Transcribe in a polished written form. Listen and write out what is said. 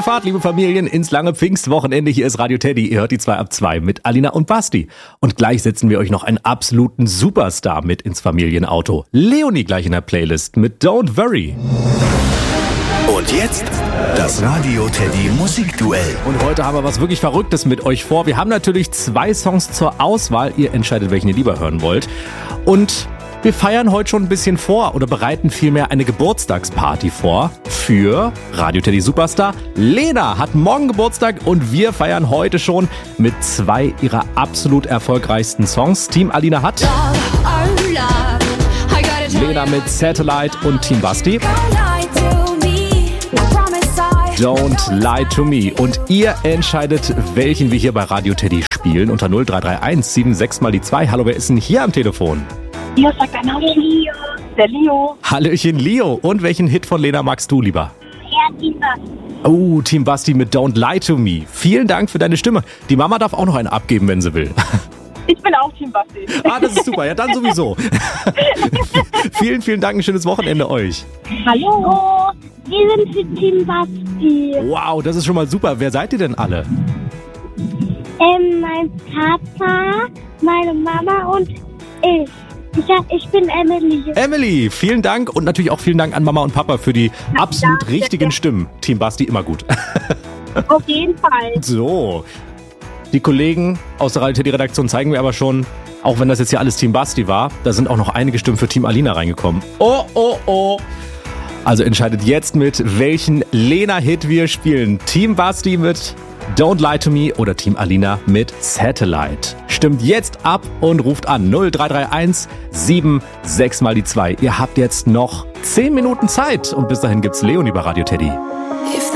Gute Fahrt, liebe Familien, ins lange Pfingstwochenende. Hier ist Radio Teddy. Ihr hört die 2 ab 2 mit Alina und Basti. Und gleich setzen wir euch noch einen absoluten Superstar mit ins Familienauto. Leonie gleich in der Playlist mit Don't Worry. Und jetzt das Radio Teddy Musikduell. Und heute haben wir was wirklich Verrücktes mit euch vor. Wir haben natürlich 2 Songs zur Auswahl. Ihr entscheidet, welchen ihr lieber hören wollt. Und wir feiern heute schon ein bisschen vor oder bereiten vielmehr eine Geburtstagsparty vor für Radio Teddy Superstar. Lena hat morgen Geburtstag und wir feiern heute schon mit 2 ihrer absolut erfolgreichsten Songs. Team Alina hat Lena mit Satellite und Team Basti Don't Lie to Me. Und ihr entscheidet, welchen wir hier bei Radio Teddy spielen. Unter 0331 76 mal die 2. Hallo, wer ist denn hier am Telefon? Hier sagt ein Name Leo. Der Leo. Hallöchen, Leo. Und welchen Hit von Lena magst du lieber? Ja, Team Basti. Oh, Team Basti mit Don't Lie to Me. Vielen Dank für deine Stimme. Die Mama darf auch noch einen abgeben, wenn sie will. Ich bin auch Team Basti. Ah, das ist super. Ja, dann sowieso. Vielen Dank. Ein schönes Wochenende euch. Hallo. Wir sind für Team Basti. Wow, das ist schon mal super. Wer seid ihr denn alle? Mein Papa, meine Mama und ich. Ich bin Emily. Emily, vielen Dank und natürlich auch vielen Dank an Mama und Papa für die absolut richtigen Stimmen. Team Basti, immer gut. Auf jeden Fall. So, die Kollegen aus der Radio Teddy Redaktion zeigen mir aber schon, auch wenn das jetzt hier alles Team Basti war, da sind auch noch einige Stimmen für Team Alina reingekommen. Oh. Also entscheidet jetzt mit, welchen Lena-Hit wir spielen. Team Basti mit Don't Lie to Me oder Team Alina mit Satellite. Stimmt jetzt ab und ruft an 0331 76 mal die 2. Ihr habt jetzt noch 10 Minuten Zeit und bis dahin gibt's Leonie bei Radio Teddy.